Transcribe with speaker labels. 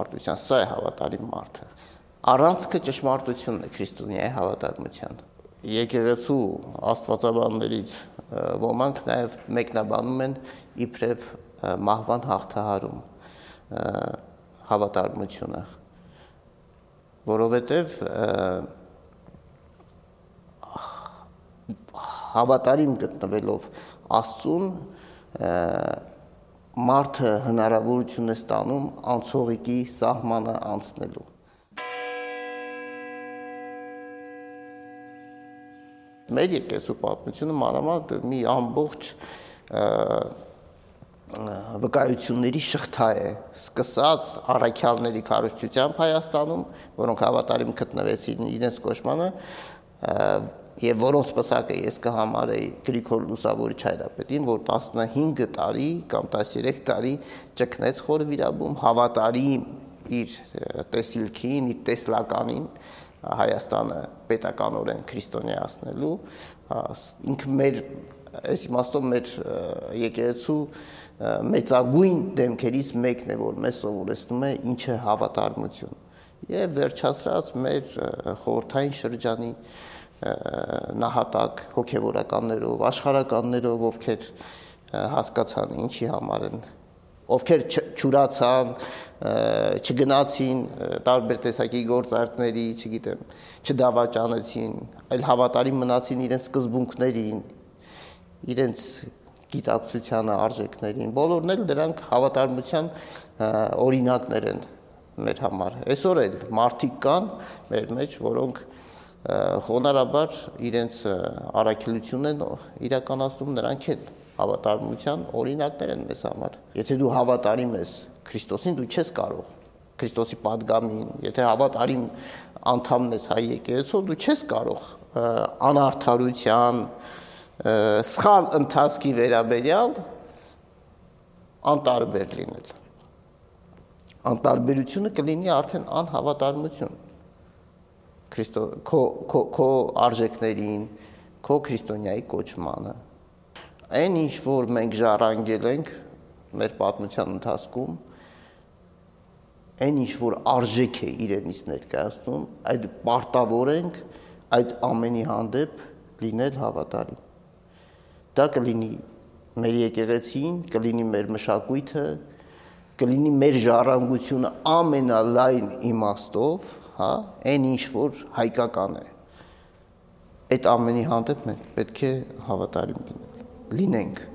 Speaker 1: ճշմարտության, սա է հավատարիմ մարդը։ Առանցքը ճշմարտությունն է քրիստոնեայի հավատարմության։ Եկեղեցու աստվածաբաններից ոմանք նաև մեկնաբանում են իբրև մահվան հաղթահարում հավատարմությունը, որովհետև հավատարիմ գտնվելով Աստծուն մարդը հնարավորություն է ստանում անցողիկի սահմանը անցնելու։ Մեր եկեղեցու պատմությունը մանավանդ մի ամբողջ վկայությունների շղթա է, սկսած առաքյալների քարոզչությամբ Հայաստանում, որոնք հավատարիմ գտնվեցին իրենց կոչմանը, եւ որոնց պսակը ես կհամարեի Գրիգոր Լուսավորիչ Հայրապետին, որ 15 տարի կամ 13 տարի ճգնեց խոր վիրաբում, հավատարիմ իր տեսիլքին, իր տեսլականին Հայաստանը պետականորեն քրիստոնեացնելու, ինքը մեր այս իմաստով մեր եկեղեցու մեծագույն դեմքերից մեկն է, որ մեզ սովորեցնում է ինչ է հավատարմություն, եւ վերջացրած մեր խորհրդային շրջանի նահատակ հոգևորականներով, աշխարհականներով, ովքեր հասկացան ինչի համար են, ովքեր չուրացան, չգնացին տարբեր տեսակի գործարքների, չգիտեմ, չդավաճանեցին, այլ հավատարիմ մնացին իրենց սկզբունքներին, իրենց գիտակցությանը, արժեքներին, բոլորն էլ դրանք հավատարմության օրինակներ են մեր համար։ Այսօր էլ մարդիկ կան մեր մեջ, որոնք խոնարհաբար իրենց առաքելությունն են իրականացնում, նրանք էլ հավատարմության օրինակներ են մեզ համար։ Եթե դու հավատարիմ ես Քրիստոսին, դու չես կարող Քրիստոսի պատգամին, եթե հավատարիմ անդամն ես հայ եկեղեցու, դու չես կարող անարդարության, սխալ ընթացքի վերաբերյալ անտարբեր լինել։ Անտարբերությունը կլինի արդեն անհավատարմություն քո արժեքներին, քո քրիստոնյայի կոչմանը։ Այն ինչ որ մենք ժառանգել ենք մեր պատմության ընթացքում, այն ինչ որ արժեք է իրենից ներկայացնում, այդ պարտավոր ենք այդ ամենի հանդեպ լինել հավատարիմ։ Դա կլինի մեր եկեղեցին, կլինի մեր մշակույթը, կլինի մեր ժառանգությունը ամենալայն իմաստով, այն ինչ որ հայկական է, այդ ամենի հանդեպ մենք պետք է հավատարիմ լինենք։